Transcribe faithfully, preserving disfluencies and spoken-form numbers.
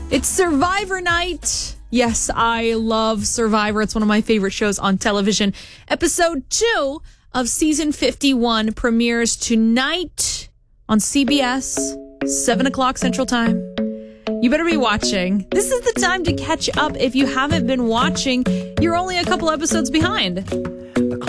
It's Survivor night. Yes, I love Survivor. It's one of my favorite shows on television. Episode two of season fifty-one premieres tonight on C B S, seven o'clock Central Time. You better be watching. This is the time to catch up. If you haven't been watching, you're only a couple episodes behind.